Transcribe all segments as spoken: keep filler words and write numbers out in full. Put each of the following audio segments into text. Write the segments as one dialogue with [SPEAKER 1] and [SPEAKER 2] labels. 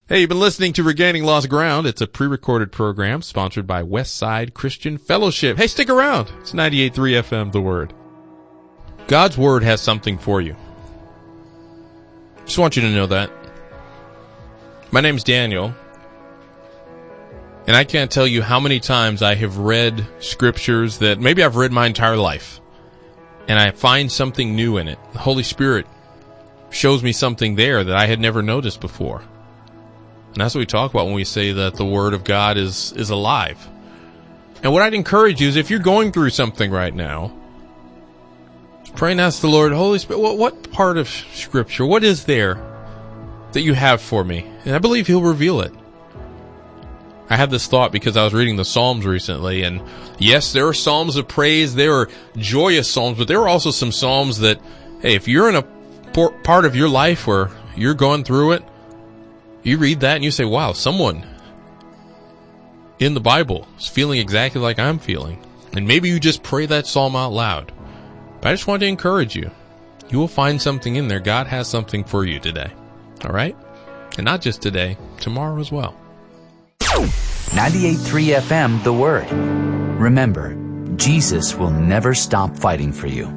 [SPEAKER 1] Hey, you've been listening to Regaining Lost Ground. It's a pre-recorded program sponsored by Westside Christian Fellowship. Hey, stick around. It's ninety-eight point three F M, The Word. God's Word has something for you. Just want you to know that. My name's Daniel, and I can't tell you how many times I have read scriptures that maybe I've read my entire life, and I find something new in it. The Holy Spirit shows me something there that I had never noticed before. And that's what we talk about when we say that the Word of God is, is alive. And what I'd encourage you is if you're going through something right now, pray and ask the Lord, Holy Spirit, what, what part of Scripture, what is there that you have for me? And I believe He'll reveal it. I had this thought because I was reading the Psalms recently, and yes, there are Psalms of praise, there are joyous Psalms, but there are also some Psalms that, hey, if you're in a part of your life where you're going through it, you read that and you say, wow, someone in the Bible is feeling exactly like I'm feeling. And maybe you just pray that psalm out loud. But I just want to encourage you. You will find something in there. God has something for you today. All right? And not just today, tomorrow as well.
[SPEAKER 2] ninety-eight point three F M, The Word. Remember, Jesus will never stop fighting for you.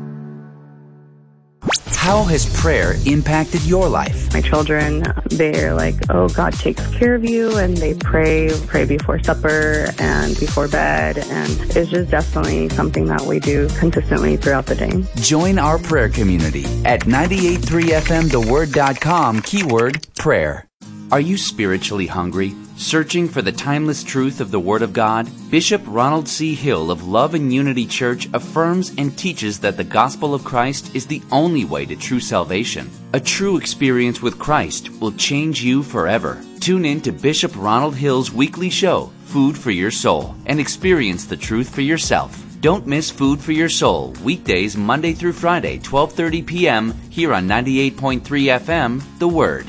[SPEAKER 2] How has prayer impacted your life?
[SPEAKER 3] My children, they're like, oh, God takes care of you, and they pray, pray before supper and before bed, and it's just definitely something that we do consistently throughout the day.
[SPEAKER 2] Join our prayer community at ninety-eight point three F M the word dot com, keyword prayer. Are you spiritually hungry? Searching for the timeless truth of the Word of God? Bishop Ronald C. Hill of Love and Unity Church affirms and teaches that the gospel of Christ is the only way to true salvation. A true experience with Christ will change you forever. Tune in to Bishop Ronald Hill's weekly show, Food for Your Soul, and experience the truth for yourself. Don't miss Food for Your Soul, weekdays Monday through Friday, twelve thirty p.m. here on ninety-eight point three F M, The Word.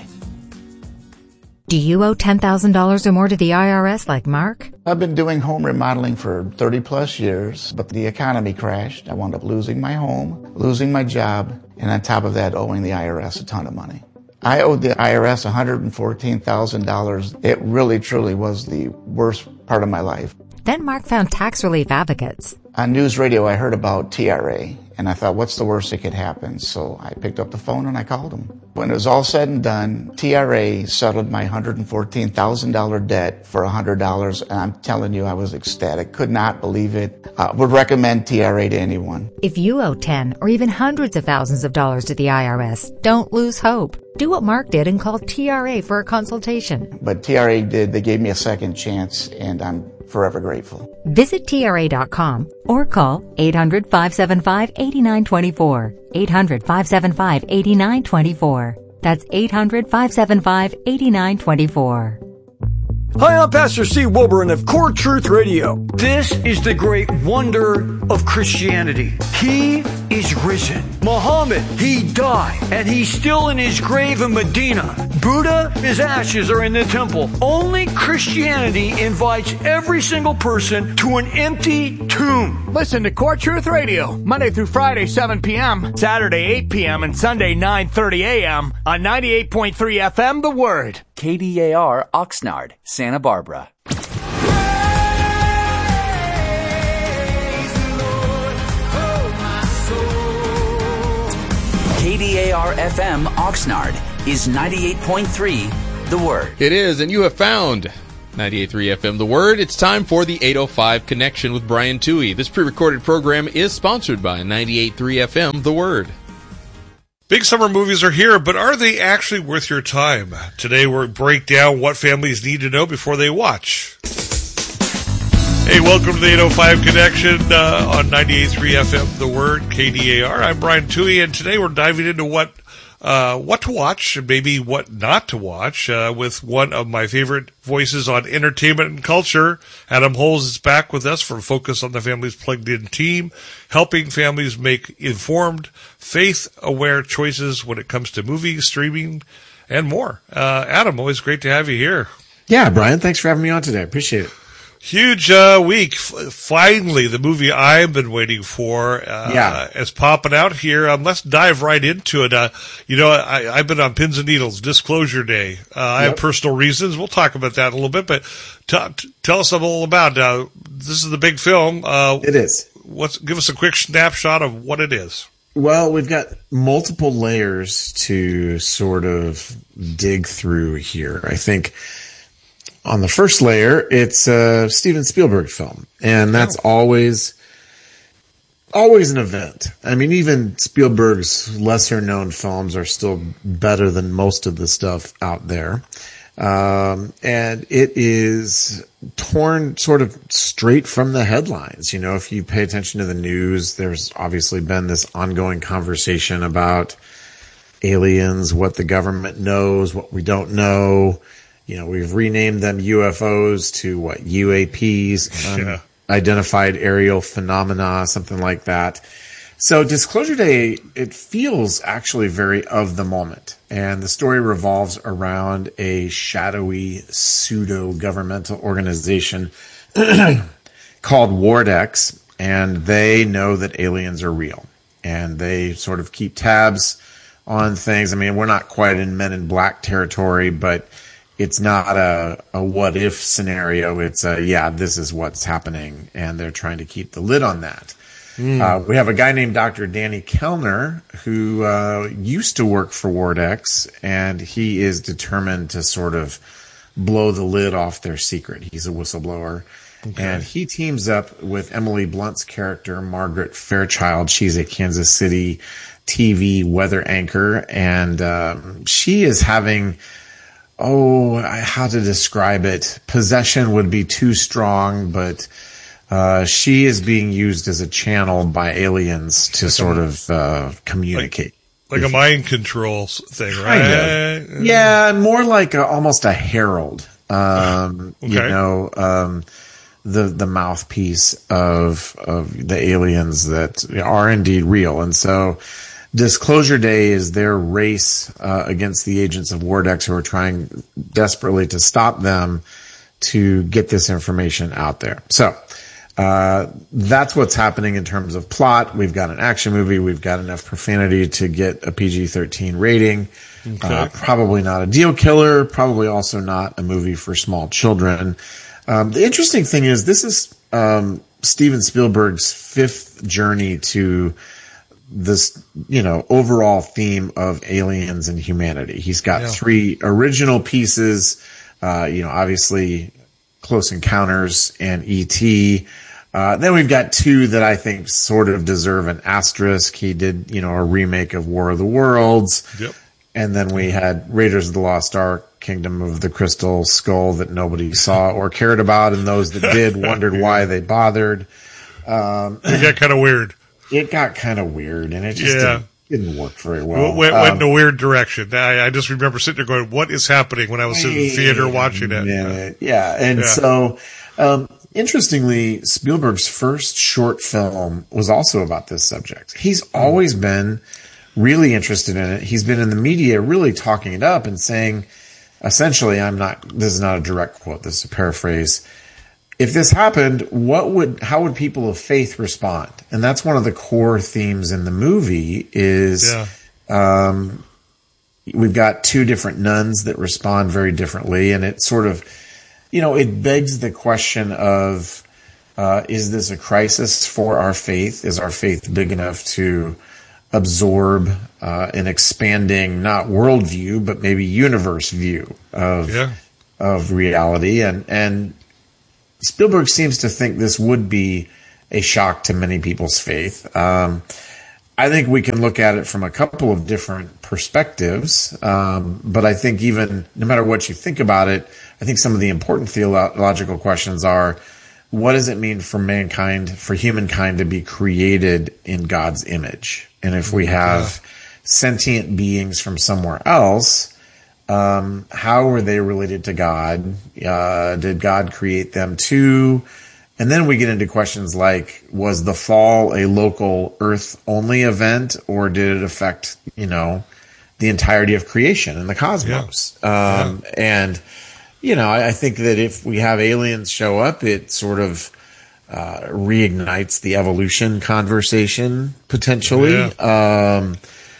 [SPEAKER 4] Do you owe ten thousand dollars or more to the I R S like Mark?
[SPEAKER 5] I've been doing home remodeling for thirty plus years, but the economy crashed. I wound up losing my home, losing my job, and on top of that, owing the I R S a ton of money. I owed the I R S one hundred fourteen thousand dollars. It really, truly was the worst part of my life.
[SPEAKER 4] Then Mark found tax relief advocates.
[SPEAKER 5] On news radio, I heard about T R A, and I thought, what's the worst that could happen? So I picked up the phone and I called them. When it was all said and done, T R A settled my one hundred fourteen thousand dollars debt for one hundred dollars, and I'm telling you, I was ecstatic. Could not believe it. Uh, would recommend T R A to anyone.
[SPEAKER 4] If you owe ten or even hundreds of thousands of dollars to the I R S, don't lose hope. Do what Mark did and call T R A for a consultation.
[SPEAKER 5] But T R A did. They gave me a second chance, and I'm forever grateful.
[SPEAKER 4] Visit T R A dot com or call eight hundred, five seven five, eight nine two four. eight hundred, five seven five, eight nine two four. That's eight hundred, five seven five, eight nine two four.
[SPEAKER 6] Hi, I'm Pastor Steve Wilburn of Core Truth Radio. This is the great wonder of Christianity. He is risen. Muhammad, he died, and he's still in his grave in Medina. Buddha, his ashes are in the temple. Only Christianity invites every single person to an empty tomb.
[SPEAKER 7] Listen to Core Truth Radio, Monday through Friday, seven p.m., Saturday, eight p.m., and Sunday, nine thirty a.m. on ninety-eight point three F M, The Word.
[SPEAKER 2] K D A R, Oxnard, Santa Barbara. K D A R F M, Oxnard, is ninety-eight point three, The Word.
[SPEAKER 1] It is, and you have found ninety-eight point three F M, The Word. It's time for the eight oh five Connection with Brian Toohey. This pre-recorded program is sponsored by ninety-eight point three F M, The Word.
[SPEAKER 8] Big summer movies are here, but are they actually worth your time? Today we'll break down what families need to know before they watch. Hey, welcome to the eight oh five Connection uh, on ninety-eight point three F M, The Word, K D A R. I'm Brian Toohey, and today we're diving into what uh, what to watch and maybe what not to watch uh, with one of my favorite voices on entertainment and culture. Adam Holes is back with us from Focus on the Families Plugged In team, helping families make informed, faith-aware choices when it comes to movies, streaming, and more. Uh, Adam, always great to have you here.
[SPEAKER 9] Yeah, Brian, thanks for having me on today. I appreciate it.
[SPEAKER 8] Huge uh, week. F- finally, the movie I've been waiting for uh,
[SPEAKER 9] yeah.
[SPEAKER 8] is popping out here. Um, let's dive right into it. Uh, you know, I, I've been on pins and needles, Disclosure Day. Uh, I
[SPEAKER 9] yep.
[SPEAKER 8] have personal reasons. We'll talk about that in a little bit, but t- t- tell us a little about uh, this is the big film. Uh,
[SPEAKER 9] it is.
[SPEAKER 8] What's, give us a quick snapshot of what it is.
[SPEAKER 9] Well, we've got multiple layers to sort of dig through here. I think on the first layer, it's a Steven Spielberg film, and that's oh. always always an event. I mean, even Spielberg's lesser-known films are still better than most of the stuff out there. Um, and it is torn sort of straight from the headlines. You know, if you pay attention to the news, there's obviously been this ongoing conversation about aliens, what the government knows, what we don't know. You know, we've renamed them U F Os to what, U A Ps,
[SPEAKER 8] yeah.
[SPEAKER 9] unidentified aerial phenomena, something like that. So Disclosure Day, it feels actually very of the moment. And the story revolves around a shadowy pseudo-governmental organization called Wardex, and they know that aliens are real. And they sort of keep tabs on things. I mean, we're not quite in Men in Black territory, but it's not a, a what-if scenario. It's a, yeah, this is what's happening, and they're trying to keep the lid on that. Mm. Uh, we have a guy named Doctor Danny Kellner who uh, used to work for Wardex, and he is determined to sort of blow the lid off their secret. He's a whistleblower. Okay. And he teams up with Emily Blunt's character, Margaret Fairchild. She's a Kansas City T V weather anchor, and um, she is having... Oh, how to describe it? Possession would be too strong, but uh, she is being used as a channel by aliens to like sort a, of uh, communicate.
[SPEAKER 8] Like, like a mind control thing, right?
[SPEAKER 9] Kind of. Yeah, more like a, almost a herald. Um, okay. You know, um, the the mouthpiece of of the aliens that are indeed real, and so. Disclosure Day is their race uh, against the agents of Wardex who are trying desperately to stop them to get this information out there. So uh, that's what's happening in terms of plot. We've got an action movie. We've got enough profanity to get a P G thirteen rating. Okay. Uh, probably not a deal killer. Probably also not a movie for small children. Um, the interesting thing is this is um, Steven Spielberg's fifth journey to this, you know, overall theme of aliens and humanity. He's got yeah. three original pieces, uh, you know, obviously Close Encounters and E T. Uh, then we've got two that I think sort of deserve an asterisk. He did, you know, a remake of War of the Worlds. Yep. And then we had Raiders of the Lost Ark, Kingdom of the Crystal Skull that nobody saw or cared about, and those that did wondered why they bothered. Um,
[SPEAKER 8] it got kind of weird.
[SPEAKER 9] It got kind of weird, and it just
[SPEAKER 8] yeah.
[SPEAKER 9] didn't, didn't work very well.
[SPEAKER 8] It went,
[SPEAKER 9] um,
[SPEAKER 8] went in a weird direction. I, I just remember sitting there going, what is happening when I was in the theater watching it?
[SPEAKER 9] Minute. Yeah, and yeah. so, um, interestingly, Spielberg's first short film was also about this subject. He's always been really interested in it. He's been in the media really talking it up and saying, essentially, I'm not, this is not a direct quote, this is a paraphrase. If this happened, what would, how would people of faith respond? And that's one of the core themes in the movie is, yeah. um, we've got two different nuns that respond very differently. And it sort of, you know, it begs the question of, uh, is this a crisis for our faith? Is our faith big enough to absorb, uh, an expanding, not worldview, but maybe universe view of, yeah. of reality? And, and, Spielberg seems to think this would be a shock to many people's faith. Um, I think we can look at it from a couple of different perspectives, um, but I think even no matter what you think about it, I think some of the important theological questions are, what does it mean for mankind, for humankind to be created in God's image? And if we have sentient beings from somewhere else, Um, how were they related to God? Uh, did God create them too? And then we get into questions like, was the fall a local Earth only event, or did it affect, you know, the entirety of creation and the cosmos? Yeah. Um, yeah. And, you know, I, I think that if we have aliens show up, it sort of uh, reignites the evolution conversation potentially. Yeah. Um,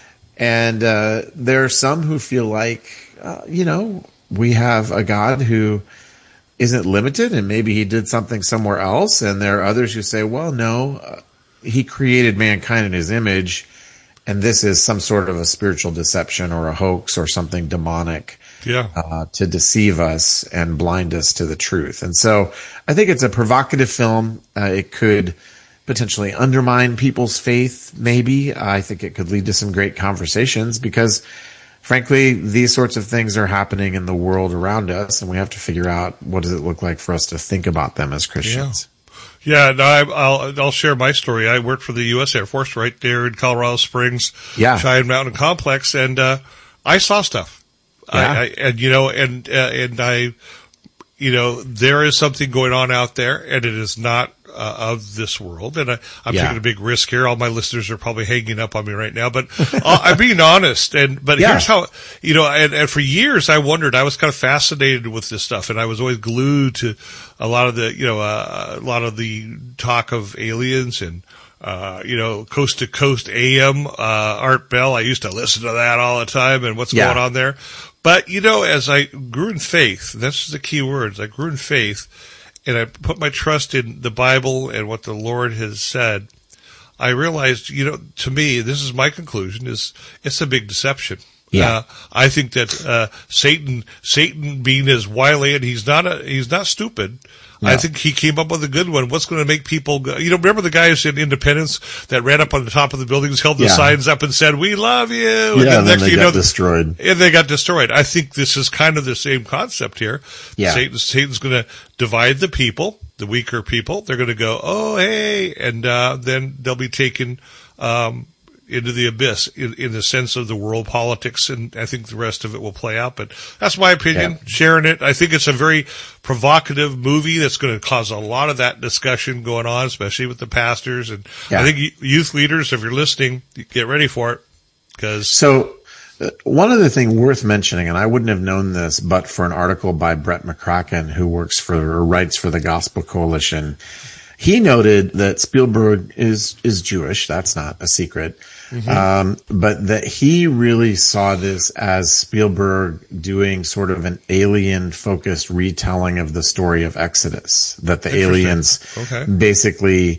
[SPEAKER 9] and uh, there are some who feel like, uh, you know, we have a God who isn't limited, and maybe he did something somewhere else. And there are others who say, well, no, uh, he created mankind in his image, and this is some sort of a spiritual deception or a hoax or something demonic
[SPEAKER 8] yeah.
[SPEAKER 9] uh, to deceive us and blind us to the truth. And so I think it's a provocative film. Uh, it could potentially undermine people's faith, maybe. I think it could lead to some great conversations because, frankly, these sorts of things are happening in the world around us, and we have to figure out what does it look like for us to think about them as Christians.
[SPEAKER 8] Yeah, yeah no, I, I'll I'll share my story. I worked for the U S Air Force right there in Colorado Springs,
[SPEAKER 9] yeah.
[SPEAKER 8] Cheyenne Mountain Complex, and uh, I saw stuff.
[SPEAKER 9] Yeah.
[SPEAKER 8] I, I, and you know, and uh, and I, you know, there is something going on out there, and it is not Uh, of this world, and I, I'm
[SPEAKER 9] yeah.
[SPEAKER 8] taking a big risk here. All my listeners are probably hanging up on me right now, but uh, I'm being honest. And but
[SPEAKER 9] yeah.
[SPEAKER 8] here's how, you know, and, and for years I wondered. I was kind of fascinated with this stuff, and I was always glued to a lot of the, you know, uh, a lot of the talk of aliens and. Uh, you know, Coast to Coast A M, uh, Art Bell. I used to listen to that all the time and what's
[SPEAKER 9] yeah.
[SPEAKER 8] going on there. But, you know, as I grew in faith, that's the key words, I grew in faith, and I put my trust in the Bible and what the Lord has said, I realized, you know, to me, this is my conclusion, is it's a big deception.
[SPEAKER 9] Yeah.
[SPEAKER 8] Uh, I think that, uh, Satan, Satan being as wily, and he's not a, he's not stupid. No. I think he came up with a good one. What's going to make people go, you know, remember the guys in Independence that ran up on the top of the buildings, held the
[SPEAKER 9] yeah.
[SPEAKER 8] signs up and said, "We love you."
[SPEAKER 9] Yeah,
[SPEAKER 8] and
[SPEAKER 9] then,
[SPEAKER 8] the
[SPEAKER 9] then they
[SPEAKER 8] you
[SPEAKER 9] got
[SPEAKER 8] know,
[SPEAKER 9] destroyed.
[SPEAKER 8] And they got destroyed. I think this is kind of the same concept here.
[SPEAKER 9] Yeah.
[SPEAKER 8] Satan, Satan's going to divide the people, the weaker people. They're going to go, "Oh, hey," and uh, then they'll be taken um, into the abyss in, in the sense of the world politics, and I think the rest of it will play out. But that's my opinion,
[SPEAKER 9] yeah.
[SPEAKER 8] sharing it. I think it's a very provocative movie that's going to cause a lot of that discussion going on, especially with the pastors. And
[SPEAKER 9] yeah.
[SPEAKER 8] I think youth leaders, if you're listening, get ready for it. Because
[SPEAKER 9] so uh, one other thing worth mentioning, and I wouldn't have known this but for an article by Brett McCracken, who works for or writes for the Gospel Coalition. He noted that Spielberg is is Jewish. That's not a secret. Mm-hmm. Um, but that he really saw this as Spielberg doing sort of an alien-focused retelling of the story of Exodus. That the aliens
[SPEAKER 8] okay.
[SPEAKER 9] basically,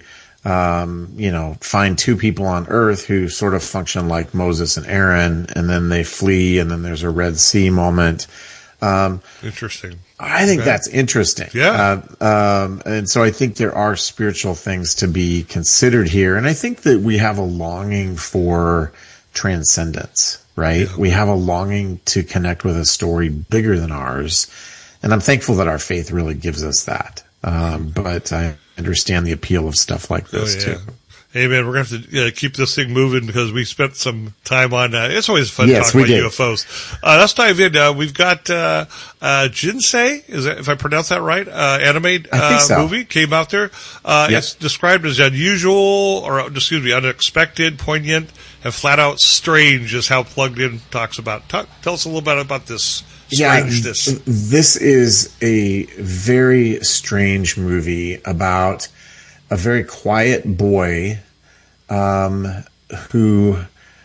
[SPEAKER 9] um, you know, find two people on Earth who sort of function like Moses and Aaron, and then they flee, and then there's a Red Sea moment. Um,
[SPEAKER 8] Interesting.
[SPEAKER 9] I think
[SPEAKER 8] okay.
[SPEAKER 9] that's interesting.
[SPEAKER 8] Yeah.
[SPEAKER 9] Uh, um, and so I think there are spiritual things to be considered here. And I think that we have a longing for transcendence, right? Yeah. We have a longing to connect with a story bigger than ours. And I'm thankful that our faith really gives us that. Um, but I understand the appeal of stuff like this
[SPEAKER 8] oh, yeah.
[SPEAKER 9] too.
[SPEAKER 8] Hey man, we're going to have to uh, keep this thing moving because we spent some time on, uh, it's always fun
[SPEAKER 9] yes,
[SPEAKER 8] talking about
[SPEAKER 9] did.
[SPEAKER 8] U F Os. Uh, let's dive in. Uh, we've got, uh, uh, Jinsei, is that, if I pronounce that right, uh, anime, uh,
[SPEAKER 9] so.
[SPEAKER 8] movie came out there. Uh,
[SPEAKER 9] yep.
[SPEAKER 8] It's described as unusual or, excuse me, unexpected, poignant, and flat out strange is how Plugged In talks about. Talk, tell us a little bit about this. Strangeness.
[SPEAKER 9] Yeah, this is a very strange movie about a very quiet boy um, who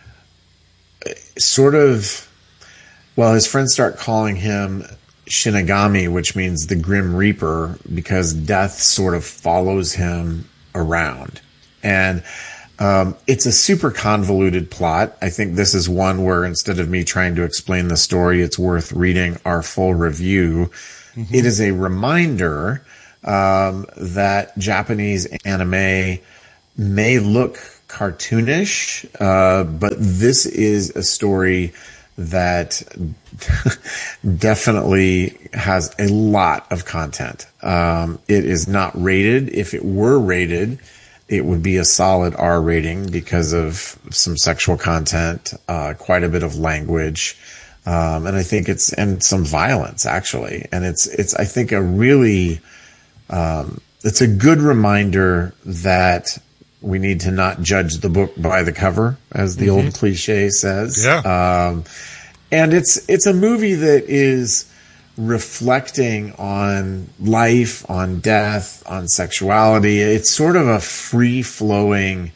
[SPEAKER 9] sort of, well, his friends start calling him Shinigami, which means the Grim Reaper, because death sort of follows him around. And um, it's a super convoluted plot. I think this is one where instead of me trying to explain the story, it's worth reading our full review. Mm-hmm. It is a reminder um, that Japanese anime may look cartoonish, uh, but this is a story that definitely has a lot of content. Um, it is not rated. If it were rated, it would be a solid R rating because of some sexual content, uh, quite a bit of language. Um, and I think it's, and some violence actually. And it's, it's, I think a really, um, it's a good reminder that we need to not judge the book by the cover, as the mm-hmm. old cliche says.
[SPEAKER 8] Yeah.
[SPEAKER 9] Um, and it's, it's a movie that is reflecting on life, on death, on sexuality. It's sort of a free-flowing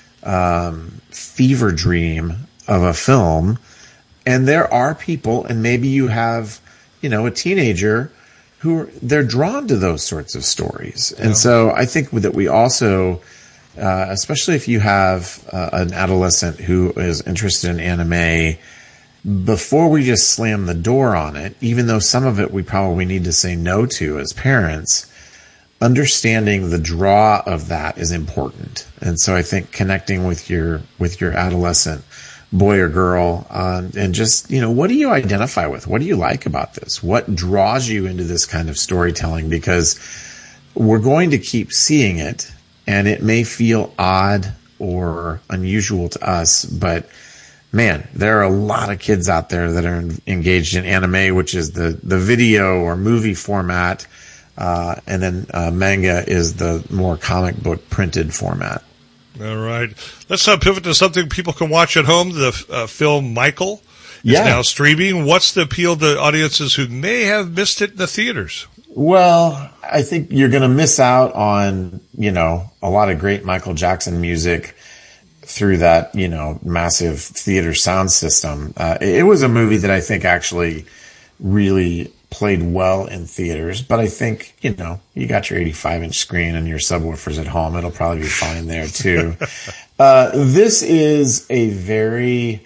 [SPEAKER 9] um, fever dream of a film. And there are people, and maybe you have, you know, a teenager who are, they're drawn to those sorts of stories. Yeah. And so I think that we also, uh, especially if you have uh, an adolescent who is interested in anime, before we just slam the door on it, even though some of it we probably need to say no to as parents, understanding the draw of that is important. And so I think connecting with your with your adolescent boy or girl, uh, and just, you know, what do you identify with? What do you like about this? What draws you into this kind of storytelling? Because we're going to keep seeing it, and it may feel odd or unusual to us, but man, there are a lot of kids out there that are engaged in anime, which is the, the video or movie format, uh, and then uh, manga is the more comic book printed format.
[SPEAKER 8] All right. Let's uh, pivot to something people can watch at home. The uh, film Michael is
[SPEAKER 9] yeah.
[SPEAKER 8] now streaming. What's the appeal to audiences who may have missed it in the theaters?
[SPEAKER 9] Well, I think you're going to miss out on, you know, a lot of great Michael Jackson music through that, you know, massive theater sound system. Uh, it was a movie that I think actually really played well in theaters, but I think, you know, you got your eighty-five inch screen and your subwoofers at home. It'll probably be fine there too. uh, this is a very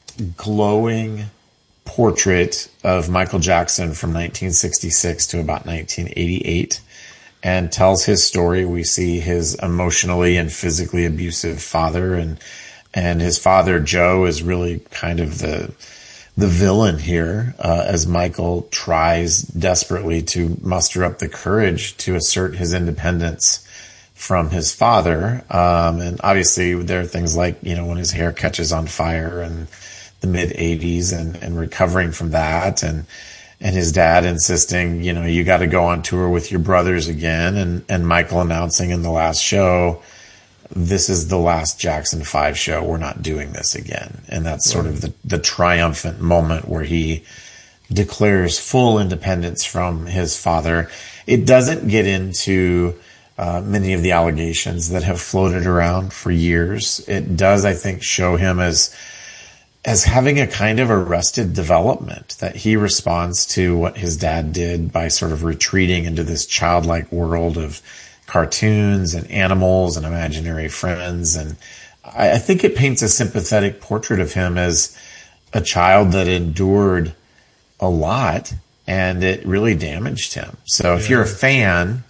[SPEAKER 9] glowing portrait of Michael Jackson from nineteen sixty-six to about nineteen eighty-eight, and tells his story. We see his emotionally and physically abusive father, and, and his father, Joe, is really kind of the, the villain here, uh, as Michael tries desperately to muster up the courage to assert his independence from his father. Um, and obviously there are things like, you know, when his hair catches on fire in the mid eighties, and, and recovering from that, and, and his dad insisting, you know, you got to go on tour with your brothers again. And, and Michael announcing in the last show, this is the last Jackson five show. We're not doing this again. And that's sort of the, the triumphant moment where he declares full independence from his father. It doesn't get into uh, many of the allegations that have floated around for years. It does, I think, show him as as having a kind of arrested development, that he responds to what his dad did by sort of retreating into this childlike world of cartoons and animals and imaginary friends. And I, I think it paints a sympathetic portrait of him as a child that endured a lot, and it really damaged him. So if yeah. you're a fan,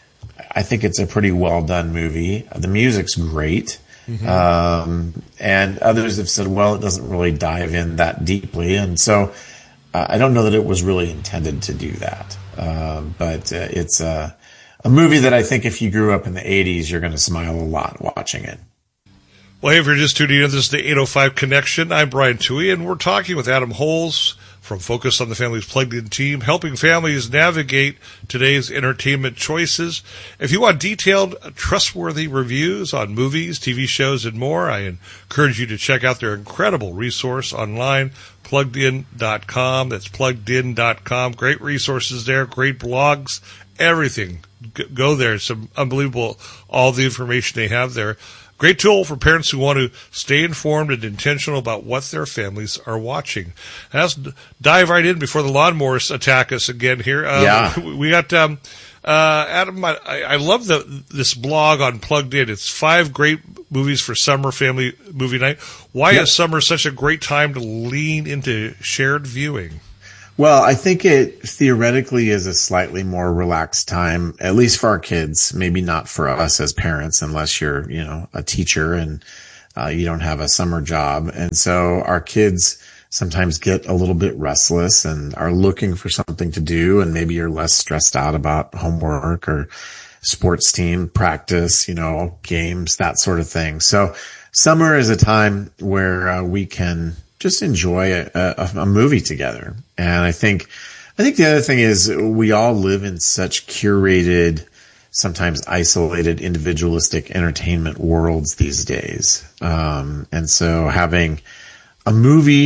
[SPEAKER 9] I think it's a pretty well done movie. The music's great. Mm-hmm. Um, and others have said, well, it doesn't really dive in that deeply. And so uh, I don't know that it was really intended to do that. Uh, but uh, it's a, a movie that I think if you grew up in the eighties, you're going to smile a lot watching it.
[SPEAKER 8] Well, hey, if you're just tuning in, this is the eight oh five Connection. I'm Brian Toohey, and we're talking with Adam Holes from Focus on the Family's Plugged In team, helping families navigate today's entertainment choices. If you want detailed, trustworthy reviews on movies, T V shows, and more, I encourage you to check out their incredible resource online, plugged in dot com. That's plugged in dot com. Great resources there, great blogs, everything. Go there. It's unbelievable, all the information they have there. Great tool for parents who want to stay informed and intentional about what their families are watching. And let's dive right in before the lawnmowers attack us again here. Um,
[SPEAKER 9] yeah.
[SPEAKER 8] We got, um, uh, Adam, I, I love the, this blog on Plugged In. It's five great movies for summer family movie night. Why yep. is summer such a great time to lean into shared viewing?
[SPEAKER 9] Well, I think it theoretically is a slightly more relaxed time, at least for our kids, maybe not for us as parents, unless you're, you know, a teacher and uh, you don't have a summer job. And so our kids sometimes get a little bit restless and are looking for something to do. And maybe you're less stressed out about homework or sports team practice, you know, games, that sort of thing. So summer is a time where uh, we can just enjoy a, a, a movie together. And I think, I think the other thing is we all live in such curated, sometimes isolated, individualistic entertainment worlds these days. Um, and so having a movie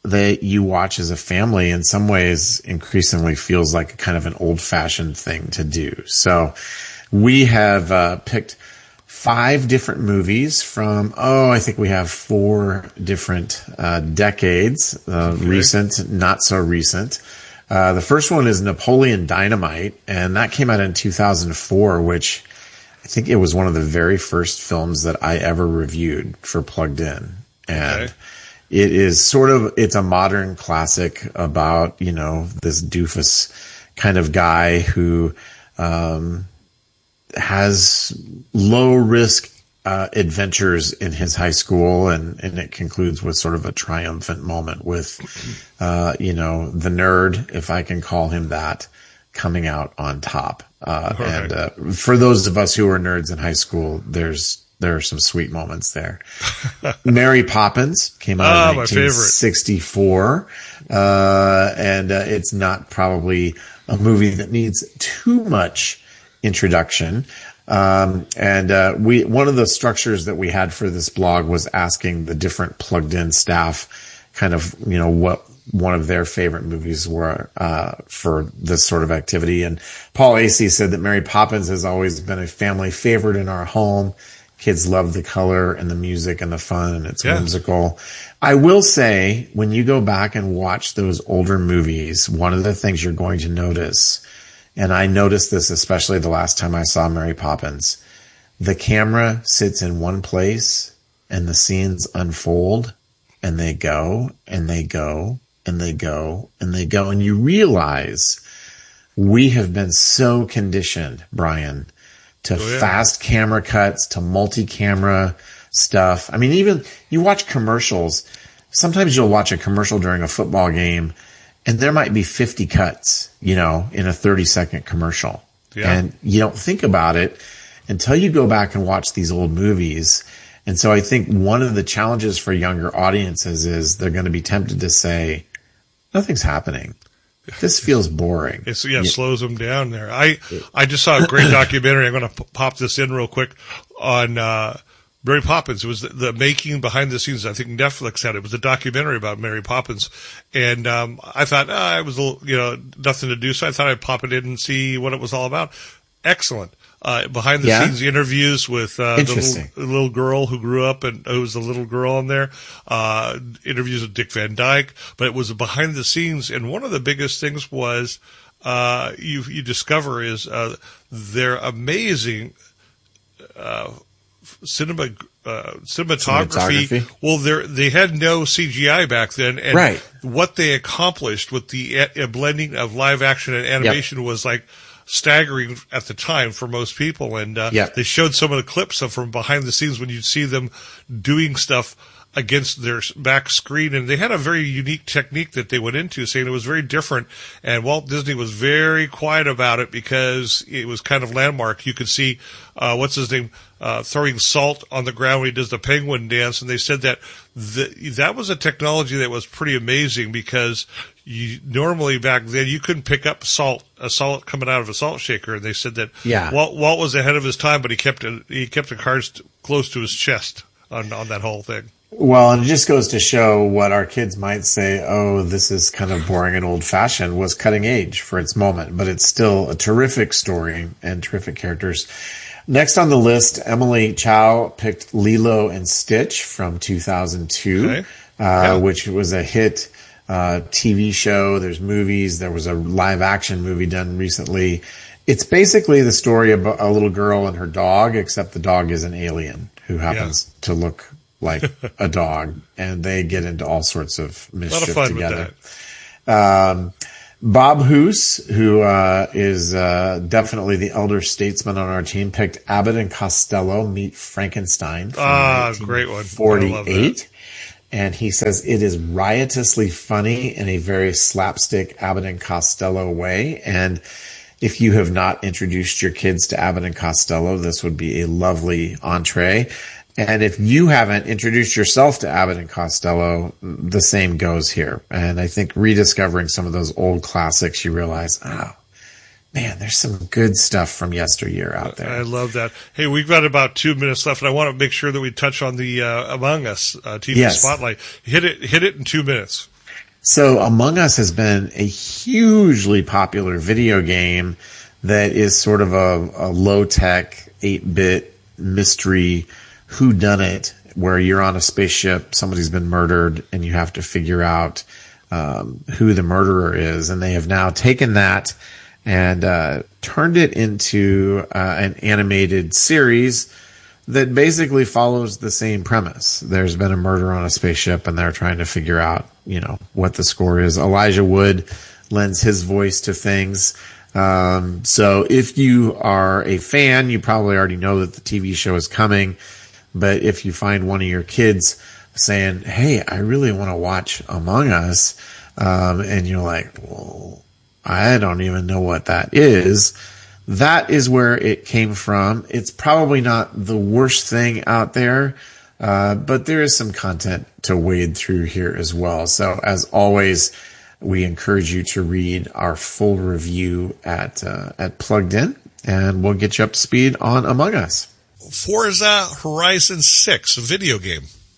[SPEAKER 9] that you watch as a family in some ways increasingly feels like a kind of an old-fashioned thing to do. So we have uh, picked five different movies from, oh, I think we have four different uh, decades, uh, okay. recent, not so recent. Uh, the first one is Napoleon Dynamite, and that came out in two thousand four, which I think it was one of the very first films that I ever reviewed for Plugged In. And okay. it is sort of, it's a modern classic about, you know, this doofus kind of guy who um, has low risk uh, adventures in his high school, and, and it concludes with sort of a triumphant moment with, uh, you know, the nerd, if I can call him that, coming out on top. Uh, right. And uh, for those of us who were nerds in high school, there's there are some sweet moments there. Mary Poppins came out
[SPEAKER 8] oh,
[SPEAKER 9] in nineteen sixty-four, uh, and uh, it's not probably a movie that needs too much introduction. Um, and, uh, we, one of the structures that we had for this blog was asking the different Plugged In staff kind of, you know, what one of their favorite movies were, uh, for this sort of activity. And Paul Acey said that Mary Poppins has always been a family favorite in our home. Kids love the color and the music and the fun, and it's yeah. whimsical. I will say, when you go back and watch those older movies, one of the things you're going to notice, and I noticed this especially the last time I saw Mary Poppins, the camera sits in one place and the scenes unfold and they go and they go and they go and they go. And you realize we have been so conditioned, Brian, to oh, yeah. fast camera cuts, to multi-camera stuff. I mean, even you watch commercials. Sometimes you'll watch a commercial during a football game and there might be fifty cuts, you know, in a thirty second commercial. Yeah. And you don't think about it until you go back and watch these old movies. And so I think one of the challenges for younger audiences is they're going to be tempted to say, nothing's happening. This feels boring.
[SPEAKER 8] It's, yeah, it slows them down there. I, I just saw a great documentary. I'm going to p- pop this in real quick on, uh, Mary Poppins. It was the, the making behind the scenes. I think Netflix had it. It was a documentary about Mary Poppins. And, um, I thought, ah, it was a little, you know, nothing to do. So I thought I'd pop it in and see what it was all about. Excellent. Uh, behind the yeah. scenes interviews with, uh, the little, the little girl who grew up and who was a little girl in there, uh, interviews with Dick Van Dyke, but it was behind the scenes. And one of the biggest things was, uh, you, you discover is, uh, their amazing, uh, cinema, uh, cinematography. cinematography. Well, they they had no C G I back then. And
[SPEAKER 9] right.
[SPEAKER 8] what they accomplished with the a- blending of live action and animation yep. was like, staggering at the time for most people. And, uh,
[SPEAKER 9] yep.
[SPEAKER 8] they showed some of the clips of from behind the scenes when you'd see them doing stuff against their back screen. And they had a very unique technique that they went into, saying it was very different. And Walt Disney was very quiet about it because it was kind of landmark. You could see, uh, what's his name, uh, throwing salt on the ground when he does the penguin dance. And they said that the, that was a technology that was pretty amazing because you normally back then you couldn't pick up salt, a salt coming out of a salt shaker. And they said that
[SPEAKER 9] yeah.
[SPEAKER 8] Walt, Walt was ahead of his time, but he kept it, he kept the cards close to his chest on, on that whole thing.
[SPEAKER 9] Well, and it just goes to show what our kids might say, oh, this is kind of boring and old-fashioned, was cutting edge for its moment. But it's still a terrific story and terrific characters. Next on the list, Emily Chow picked Lilo and Stitch from two thousand two, okay. uh, yeah. which was a hit uh, T V show. There's movies. There was a live-action movie done recently. It's basically the story of a little girl and her dog, except the dog is an alien who happens yeah. to look like a dog, and they get into all sorts of mischief
[SPEAKER 8] a lot of fun
[SPEAKER 9] together.
[SPEAKER 8] With that.
[SPEAKER 9] Um, Bob Hoose, who uh, is uh, definitely the elder statesman on our team, picked Abbott and Costello Meet Frankenstein from
[SPEAKER 8] ah, great one.
[SPEAKER 9] forty-eight. And he says it is riotously funny in a very slapstick Abbott and Costello way. And if you have not introduced your kids to Abbott and Costello, this would be a lovely entree. And if you haven't introduced yourself to Abbott and Costello, the same goes here. And I think rediscovering some of those old classics, you realize, oh, man, there's some good stuff from yesteryear out there.
[SPEAKER 8] I love that. Hey, we've got about two minutes left, and I want to make sure that we touch on the uh, Among Us uh, T V
[SPEAKER 9] yes.
[SPEAKER 8] Spotlight. Hit it, hit it in two minutes.
[SPEAKER 9] So Among Us has been a hugely popular video game that is sort of a, a low-tech, eight-bit mystery whodunit where you're on a spaceship, somebody's been murdered, and you have to figure out um, who the murderer is. And they have now taken that and uh, turned it into uh, an animated series that basically follows the same premise. There's been a murder on a spaceship, and they're trying to figure out, you know, what the score is. Elijah Wood lends his voice to things. Um, so if you are a fan, you probably already know that the T V show is coming. But if you find one of your kids saying, hey, I really want to watch Among Us, um, and you're like, well, I don't even know what that is, that is where it came from. It's probably not the worst thing out there, uh, but there is some content to wade through here as well. So as always, we encourage you to read our full review at uh, at Plugged In, and we'll get you up to speed on Among Us.
[SPEAKER 8] Forza Horizon six, a video game.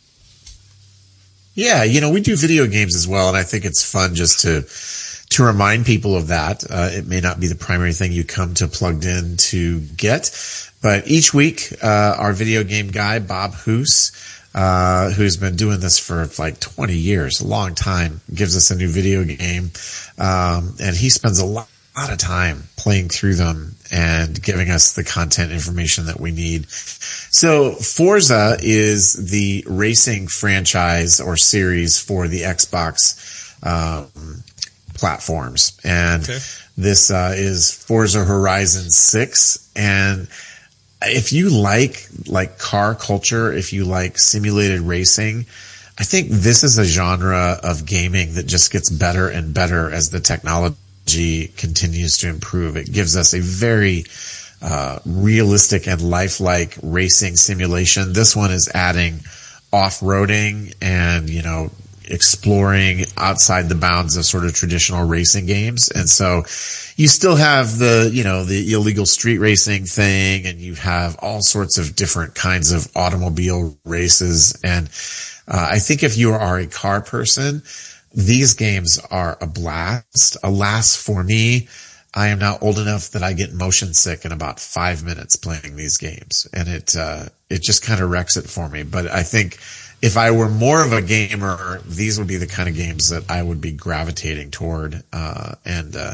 [SPEAKER 9] Yeah, you know, we do video games as well, and I think it's fun just to to remind people of that. Uh, it may not be the primary thing you come to Plugged In to get, but each week, uh, our video game guy, Bob Hoos, uh, who's been doing this for like twenty years, a long time, gives us a new video game, um, and he spends a lot lot of time playing through them and giving us the content information that we need. So Forza is the racing franchise or series for the Xbox um, platforms. And okay. this uh, is Forza Horizon six. And if you like like car culture, if you like simulated racing, I think this is a genre of gaming that just gets better and better as the technology continues to improve. It gives us a very uh, realistic and lifelike racing simulation. This one is adding off-roading and, you know, exploring outside the bounds of sort of traditional racing games. And so you still have the, you know, the illegal street racing thing, and you have all sorts of different kinds of automobile races. And uh, I think if you are a car person, these games are a blast. Alas for me, I am now old enough that I get motion sick in about five minutes playing these games, and it uh, it just kind of wrecks it for me. But I think if I were more of a gamer, these would be the kind of games that I would be gravitating toward. Uh, and uh,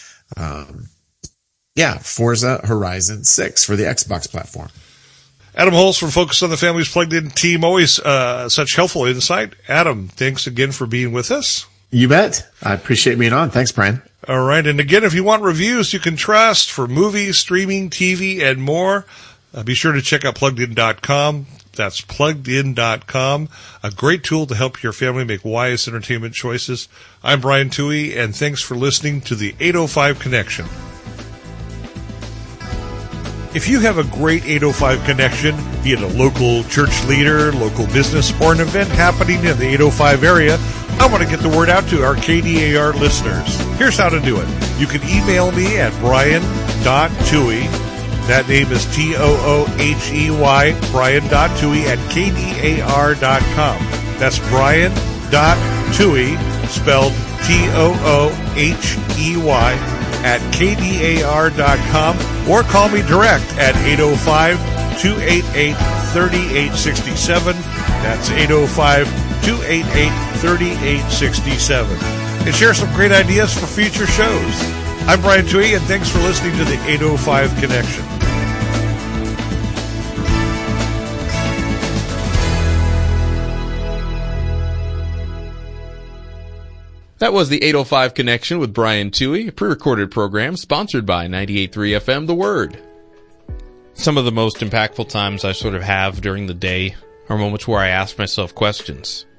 [SPEAKER 9] um, yeah, Forza Horizon six for the Xbox platform.
[SPEAKER 8] Adam Holz from Focus on the Family's Plugged In team. Always uh, such helpful insight. Adam, thanks again for being with us.
[SPEAKER 9] You bet. I appreciate being on. Thanks, Brian.
[SPEAKER 8] All right. And again, if you want reviews you can trust for movies, streaming, T V, and more, uh, be sure to check out plugged in dot com. That's plugged in dot com. A great tool to help your family make wise entertainment choices. I'm Brian Toohey, and thanks for listening to the eight oh five Connection. If you have a great eight oh five connection, be it a local church leader, local business, or an event happening in the eight oh five area, I want to get the word out to our K D A R listeners. Here's how to do it. You can email me at brian dot toohey. That name is T O O H E Y, brian dot toohey at K D A R dot com. That's brian dot toohey, spelled T O O H E Y, at K D A R dot com, or call me direct at eight oh five, two eight eight, three eight six seven. That's eight oh five, two eight eight, three eight six seven. And share some great ideas for future shows. I'm Brian Toohey, and thanks for listening to the eight oh five Connection.
[SPEAKER 1] That was the eight oh five Connection with Brian Toohey, a pre-recorded program sponsored by ninety-eight point three F M The Word. Some of the most impactful times I sort of have during the day are moments where I ask myself questions.